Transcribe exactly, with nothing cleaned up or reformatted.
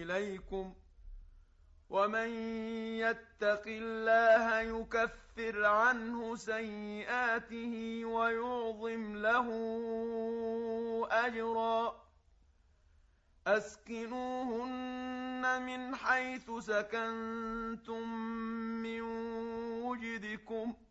إليكم ومن يتق الله يكفر عنه سيئاته ويعظم له أجرا أسكنوهن من حيث سكنتم من وجدكم